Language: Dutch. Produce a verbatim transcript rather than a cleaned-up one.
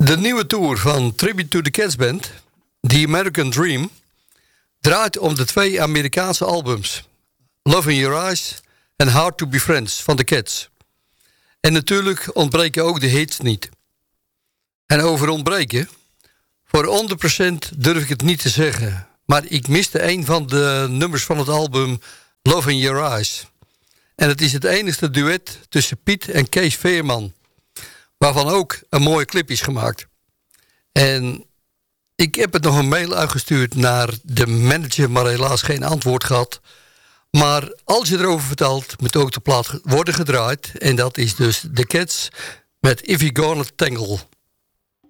De nieuwe tour van Tribute to the Cats Band, The American Dream, draait om de twee Amerikaanse albums, Love in Your Eyes en Hard to Be Friends van de Cats. En natuurlijk ontbreken ook de hits niet. En over ontbreken, voor honderd procent durf ik het niet te zeggen, maar ik miste een van de nummers van het album Love in Your Eyes. En het is het enige duet tussen Piet en Kees Veerman, waarvan ook een mooie clip is gemaakt. En ik heb het nog een mail uitgestuurd naar de manager, maar helaas geen antwoord gehad. Maar als je erover vertelt, moet ook de plaat worden gedraaid. En dat is dus The Cats met If You Gonna Tangle.